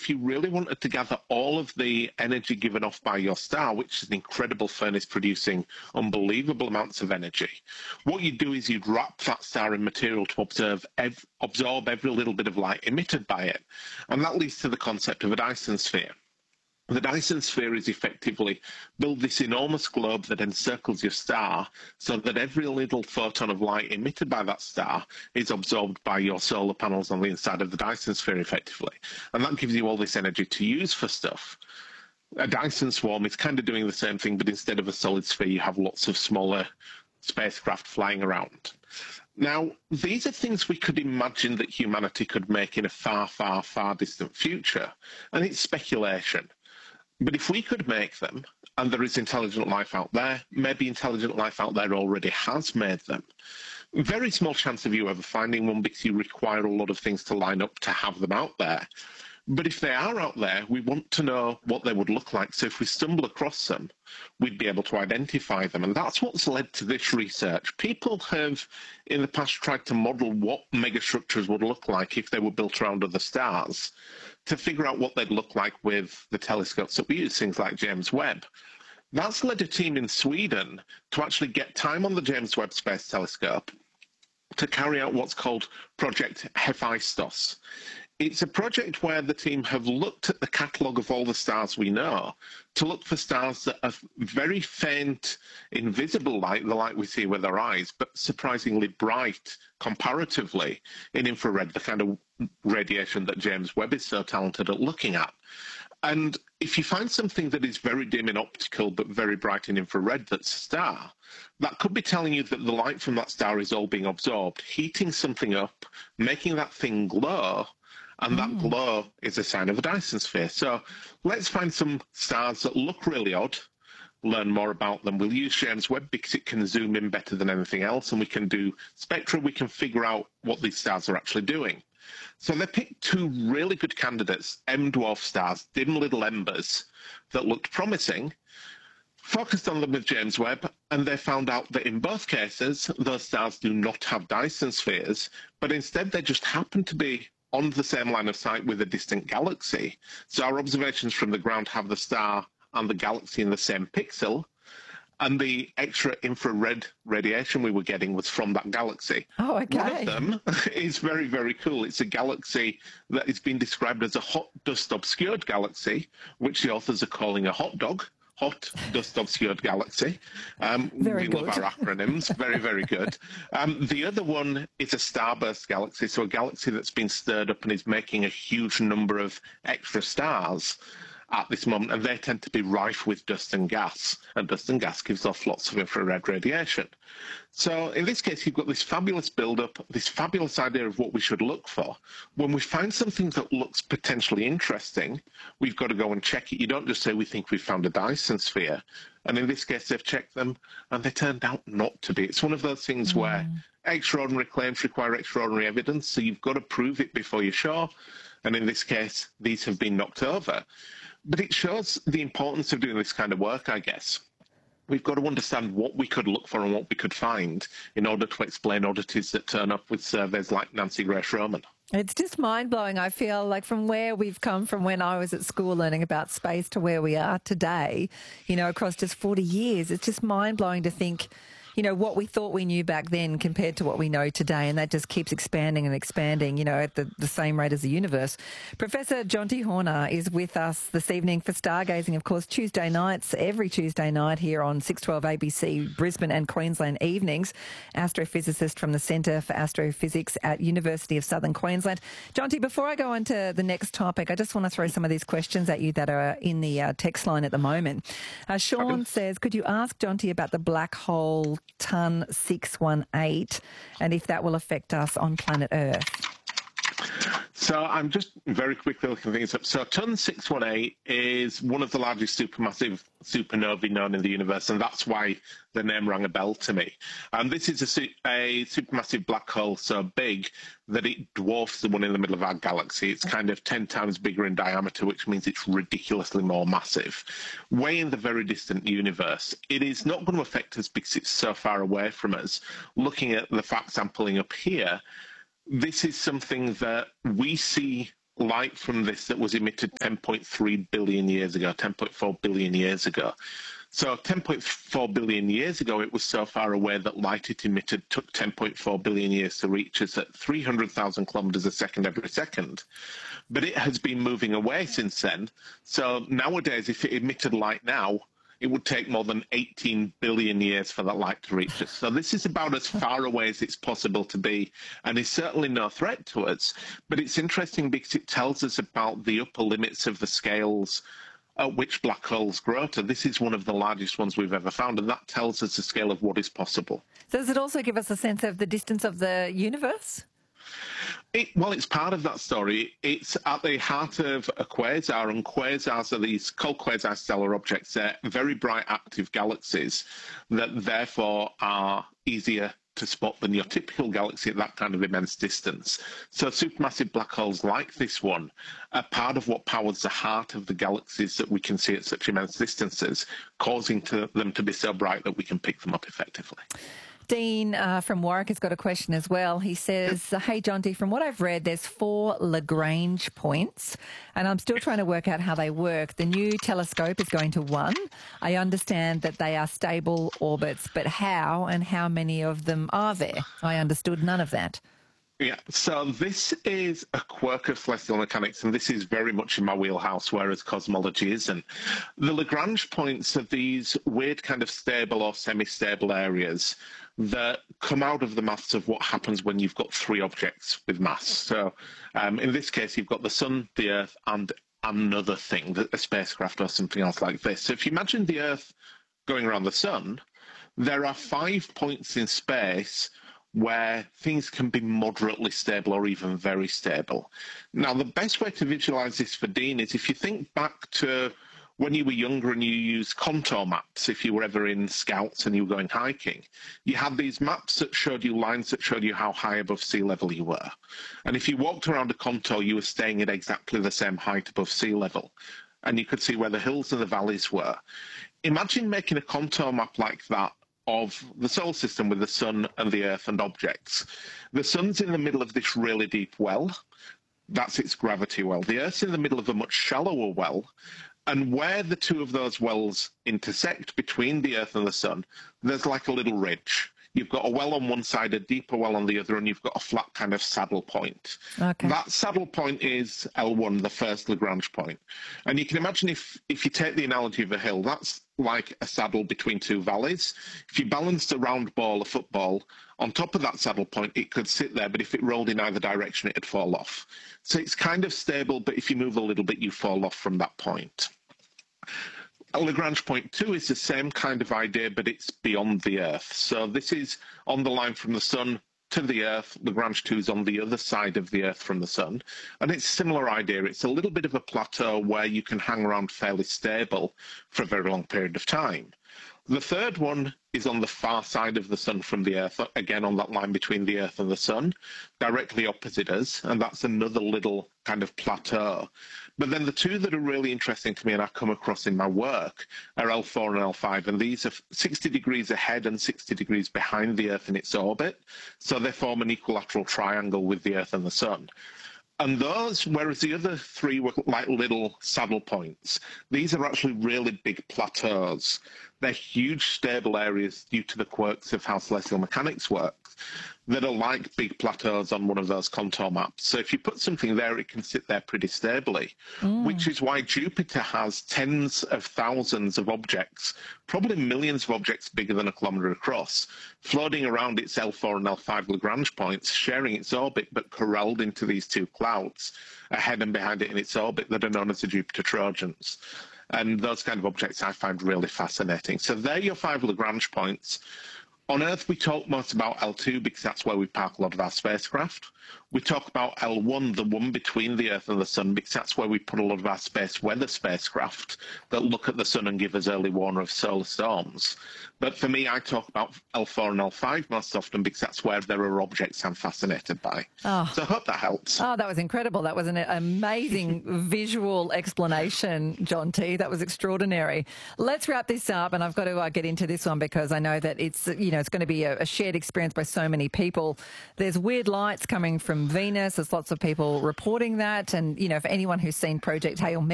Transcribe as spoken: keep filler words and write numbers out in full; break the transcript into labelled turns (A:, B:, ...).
A: if you really wanted to gather all of the energy given off by your star, which is an incredible furnace producing unbelievable amounts of energy, what you'd do is you'd wrap that star in material to observe ev- absorb every little bit of light emitted by it. And that leads to the concept of a Dyson sphere. The Dyson sphere is effectively build this enormous globe that encircles your star so that every little photon of light emitted by that star is absorbed by your solar panels on the inside of the Dyson sphere effectively. And that gives you all this energy to use for stuff. A Dyson swarm is kind of doing the same thing, but instead of a solid sphere, you have lots of smaller spacecraft flying around. Now, these are things we could imagine that humanity could make in a far, far, far distant future, and it's speculation. But if we could make them, and there is intelligent life out there, maybe intelligent life out there already has made them. Very small chance of you ever finding one because you require a lot of things to line up to have them out there. But if they are out there, we want to know what they would look like. So if we stumble across them, we'd be able to identify them. And that's what's led to this research. People have, in the past, tried to model what megastructures would look like if they were built around other stars, to figure out what they'd look like with the telescopes that we use, things like James Webb. That's led a team in Sweden to actually get time on the James Webb Space Telescope to carry out what's called Project Hephaestus. It's a project where the team have looked at the catalogue of all the stars we know to look for stars that are very faint, invisible light, the light we see with our eyes, but surprisingly bright comparatively in infrared, the kind of radiation that James Webb is so talented at looking at. And if you find something that is very dim in optical but very bright in infrared that's a star, that could be telling you that the light from that star is all being absorbed, heating something up, making that thing glow, and that
B: Mm.
A: glow is a sign of a Dyson sphere. So let's find some stars that look really odd, learn more about them. We'll use James Webb because it can zoom in better than anything else, and we can do spectra. We can figure out what these stars are actually doing. So they picked two really good candidates, M-dwarf stars, dim little embers that looked promising, focused on them with James Webb, and they found out that in both cases, those stars do not have Dyson spheres, but instead they just happen to be on the same line of sight with a distant galaxy. So our observations from the ground have the star and the galaxy in the same pixel, and the extra infrared radiation we were getting was from that galaxy.
B: Oh, okay.
A: One of them is very, very cool. It's a galaxy that is being described as a hot dust obscured galaxy, which the authors are calling a hot dog. Hot dust obscured galaxy. Um,
B: very
A: we
B: good.
A: love our acronyms. Very, very good. Um, the other one is a starburst galaxy, so a galaxy that's been stirred up and is making a huge number of extra stars at this moment, and they tend to be rife with dust and gas, and dust and gas gives off lots of infrared radiation. So in this case, you've got this fabulous build-up, this fabulous idea of what we should look for. When we find something that looks potentially interesting, we've got to go and check it. You don't just say, we think we've found a Dyson sphere. And in this case, they've checked them, and they turned out not to be. It's one of those things mm. where extraordinary claims require extraordinary evidence, so you've got to prove it before you're sure. And in this case, these have been knocked over. But it shows the importance of doing this kind of work, I guess. We've got to understand what we could look for and what we could find in order to explain oddities that turn up with surveys like Nancy Grace Roman.
B: It's just mind-blowing. I feel like from where we've come from when I was at school learning about space to where we are today, you know, across just forty years, it's just mind-blowing to think, you know, what we thought we knew back then compared to what we know today, and that just keeps expanding and expanding, you know, at the, the same rate as the universe. Professor Jonty Horner is with us this evening for Stargazing, of course, Tuesday nights, every Tuesday night here on six twelve A B C, Brisbane and Queensland evenings, astrophysicist from the Centre for Astrophysics at University of Southern Queensland. Jonty, before I go on to the next topic, I just want to throw some of these questions at you that are in the uh, text line at the moment. Uh, Sean says, could you ask Jonty about the black hole T U N six one eight and if that will affect us on planet Earth?
A: So I'm just very quickly looking things up. So T U N six one eight is one of the largest supermassive supernovae known in the universe, and that's why the name rang a bell to me. And this is a, su a supermassive black hole so big that it dwarfs the one in the middle of our galaxy. It's kind of ten times bigger in diameter, which means it's ridiculously more massive. Way in the very distant universe. It is not going to affect us because it's so far away from us. Looking at the facts I'm pulling up here, this is something that we see light from this that was emitted ten point three billion years ago, ten point four billion years ago. So ten point four billion years ago, it was so far away that light it emitted took ten point four billion years to reach us at three hundred thousand kilometers a second every second. But it has been moving away since then. So nowadays, if it emitted light now, it would take more than eighteen billion years for that light to reach us. So this is about as far away as it's possible to be, and is certainly no threat to us. But it's interesting because it tells us about the upper limits of the scales at which black holes grow to. This is one of the largest ones we've ever found, and that tells us the scale of what is possible.
B: So does it also give us a sense of the distance of the universe?
A: It, well, it's part of that story. It's at the heart of a quasar, and quasars are these called quasi-stellar objects. They're very bright, active galaxies that therefore are easier to spot than your typical galaxy at that kind of immense distance. So supermassive black holes like this one are part of what powers the heart of the galaxies that we can see at such immense distances, causing to, them to be so bright that we can pick them up effectively.
B: Dean uh, from Warwick has got a question as well. He says, hey, Jonty, from what I've read, there's four Lagrange points, and I'm still trying to work out how they work. The new telescope is going to one. I understand that they are stable orbits, but how and how many of them are there? I understood none of that.
A: Yeah, so this is a quirk of celestial mechanics, and this is very much in my wheelhouse, whereas cosmology isn't. The Lagrange points are these weird kind of stable or semi-stable areas that come out of the maths of what happens when you've got three objects with mass. So um, in this case, you've got the sun, the Earth, and another thing, a spacecraft or something else like this. So if you imagine the Earth going around the sun, there are five points in space where things can be moderately stable or even very stable. Now, the best way to visualize this for Dean is if you think back to when you were younger and you used contour maps, if you were ever in Scouts and you were going hiking, you had these maps that showed you lines that showed you how high above sea level you were. And if you walked around a contour, you were staying at exactly the same height above sea level. And you could see where the hills and the valleys were. Imagine making a contour map like that of the solar system with the sun and the Earth and objects. The sun's in the middle of this really deep well. That's its gravity well. The Earth's in the middle of a much shallower well. And where the two of those wells intersect between the Earth and the sun, there's like a little ridge. You've got a well on one side, a deeper well on the other, and you've got a flat kind of saddle point. Okay. That saddle point is L one, the first Lagrange point. And you can imagine if, if you take the analogy of a hill, that's like a saddle between two valleys. If you balanced a round ball, a football, on top of that saddle point, it could sit there, but if it rolled in either direction, it'd fall off. So it's kind of stable, but if you move a little bit, you fall off from that point. Lagrange point two is the same kind of idea, but it's beyond the Earth. So this is on the line from the sun to the Earth. Lagrange two is on the other side of the Earth from the sun. And it's a similar idea. It's a little bit of a plateau where you can hang around fairly stable for a very long period of time. The third one is on the far side of the sun from the Earth, again on that line between the Earth and the sun, directly opposite us, and that's another little kind of plateau. But then the two that are really interesting to me and I come across in my work are L four and L five, and these are sixty degrees ahead and sixty degrees behind the Earth in its orbit, so they form an equilateral triangle with the Earth and the sun. And those, whereas the other three were like little saddle points, these are actually really big plateaus. They're huge stable areas due to the quirks of how celestial mechanics works that are like big plateaus on one of those contour maps. So if you put something there, it can sit there pretty stably, mm. which is why Jupiter has tens of thousands of objects, probably millions of objects bigger than a kilometre across, floating around its L four and L five Lagrange points, sharing its orbit, but corralled into these two clouds ahead and behind it in its orbit that are known as the Jupiter Trojans. And those kind of objects I find really fascinating. So they're your five Lagrange points. On Earth, we talk most about L two because that's where we park a lot of our spacecraft. We talk about L one, the one between the Earth and the sun, because that's where we put a lot of our space weather spacecraft that look at the sun and give us early warning of solar storms. But for me, I talk about L four and L five most often because that's where there are objects I'm fascinated by. Oh. So I hope that helps.
B: Oh, that was incredible. That was an amazing visual explanation, John T. That was extraordinary. Let's wrap this up, and I've got to uh, get into this one because I know that it's, you know, it's going to be a, a shared experience by so many people. There's weird lights coming from from Venus. There's lots of people reporting that. And, you know, for anyone who's seen Project Hail Mary,